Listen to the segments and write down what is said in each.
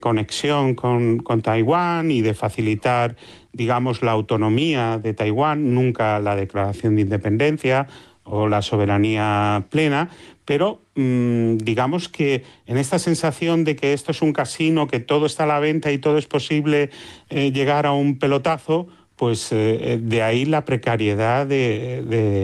conexión con Taiwán y de facilitar, digamos, la autonomía de Taiwán, nunca la declaración de independencia o la soberanía plena, pero digamos que en esta sensación de que esto es un casino, que todo está a la venta y todo es posible llegar a un pelotazo, pues de ahí la precariedad de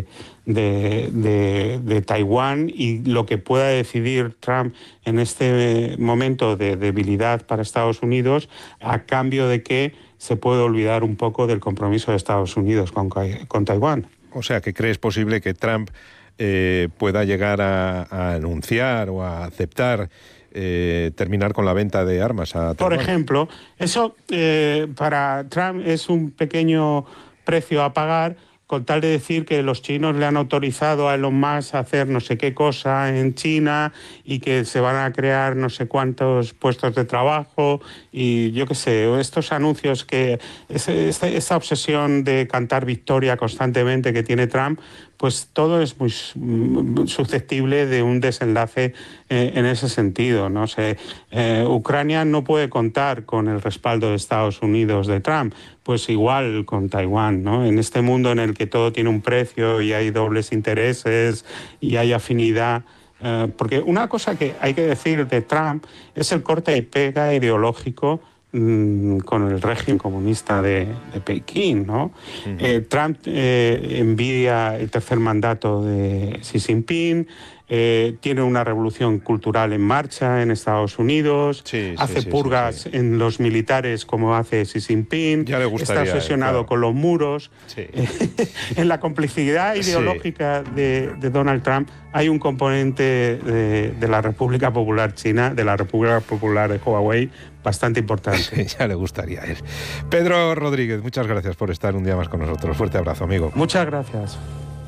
Taiwán y lo que pueda decidir Trump en este momento de debilidad para Estados Unidos, a cambio de que se puede olvidar un poco del compromiso de Estados Unidos con Taiwán. O sea, ¿que crees posible que Trump pueda llegar a anunciar o a aceptar terminar con la venta de armas a Taiwán? Por ejemplo, eso para Trump es un pequeño precio a pagar, con tal de decir que los chinos le han autorizado a Elon Musk a hacer no sé qué cosa en China y que se van a crear no sé cuántos puestos de trabajo y yo qué sé, estos anuncios que esta obsesión de cantar victoria constantemente que tiene Trump, pues todo es muy susceptible de un desenlace en ese sentido, ¿no? Ucrania no puede contar con el respaldo de Estados Unidos de Trump, pues igual con Taiwán, ¿no? En este mundo en el que todo tiene un precio y hay dobles intereses y hay afinidad, porque una cosa que hay que decir de Trump es el corte y pega ideológico con el régimen comunista de Pekín, ¿no? Trump envidia el tercer mandato de Xi Jinping, tiene una revolución cultural en marcha en Estados Unidos, hace purgas en los militares como hace Xi Jinping, está obsesionado con los muros. En la complicidad ideológica de Donald Trump hay un componente de la República Popular China, de la República Popular de Huawei, bastante importante. Ya le gustaría a él. Pedro Rodríguez, muchas gracias por estar un día más con nosotros. Fuerte abrazo, amigo. Muchas gracias.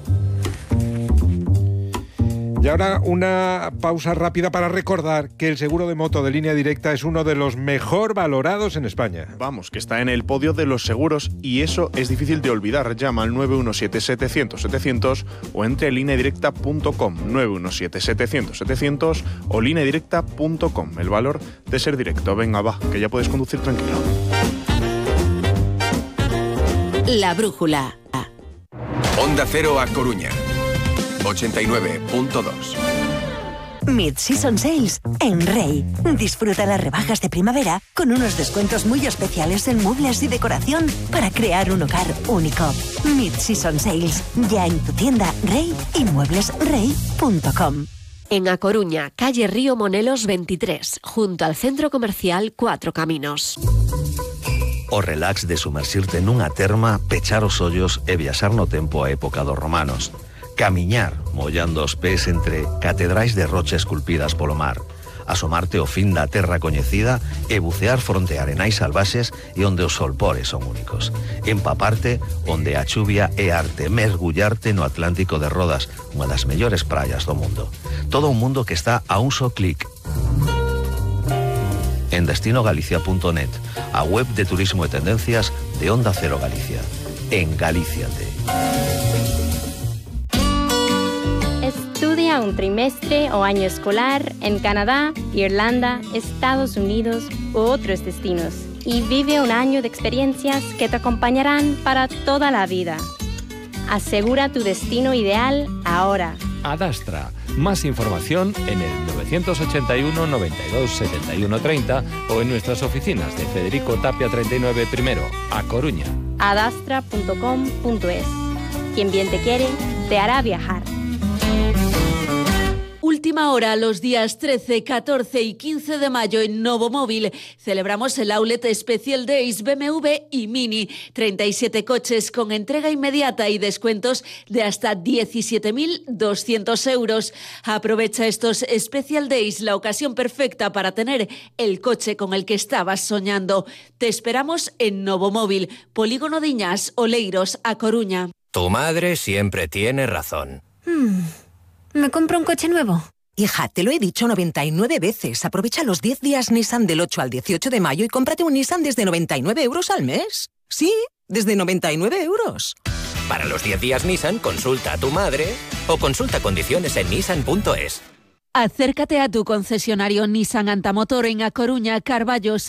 Y ahora una pausa rápida para recordar que el seguro de moto de Línea Directa es uno de los mejor valorados en España. Vamos, que está en el podio de los seguros y eso es difícil de olvidar. Llama al 917-700-700 o entre a lineadirecta.com, 917-700-700 o lineadirecta.com. El valor de ser directo. Venga, va, que ya puedes conducir tranquilo. La brújula. Onda Cero a Coruña. 89.2. Mid-Season Sales en Rey. Disfruta las rebajas de primavera con unos descuentos muy especiales en muebles y decoración para crear un hogar único. Mid-Season Sales, ya en tu tienda Rey y mueblesrey.com. En A Coruña, calle Río Monelos 23, junto al Centro Comercial Cuatro Caminos. O relax de sumerxirte nunha terma, pechar os ollos e viaxar no tempo a época dos romanos. Camiñar, mollando os pés entre catedrais de rocha esculpidas polo mar, asomarte ao fin da terra coñecida e bucear fronte a arenais salvaxes e onde os solpores son únicos. Empaparte onde a chuvia é arte, mergullarte no Atlántico de Rodas, unha das mellores praias do mundo. Todo un mundo que está a un só clic. En destinogalicia.net, a web de turismo e tendencias de Onda Cero Galicia. En Galíciate. Estudia un trimestre o año escolar en Canadá, Irlanda, Estados Unidos u otros destinos y vive un año de experiencias que te acompañarán para toda la vida. Asegura tu destino ideal ahora. Adastra. Más información en el 981 92 71 30 o en nuestras oficinas de Federico Tapia 39 primero, A Coruña. Adastra.com.es. Quien bien te quiere, te hará viajar. Última hora los días 13, 14 y 15 de mayo en Novo Móvil. Celebramos el Outlet Special Days BMW y Mini. 37 coches con entrega inmediata y descuentos de hasta 17.200 euros. Aprovecha estos Special Days, la ocasión perfecta para tener el coche con el que estabas soñando. Te esperamos en Novo Móvil, Polígono de Iñás, Oleiros, A Coruña. Tu madre siempre tiene razón. ¿Me compro un coche nuevo? Hija, te lo he dicho 99 veces. Aprovecha los 10 días Nissan del 8 al 18 de mayo y cómprate un Nissan desde 99 euros al mes. Sí, desde 99 euros. Para los 10 días Nissan, consulta a tu madre o consulta condiciones en nissan.es. Acércate a tu concesionario Nissan Antamotor en A Coruña, Carballo,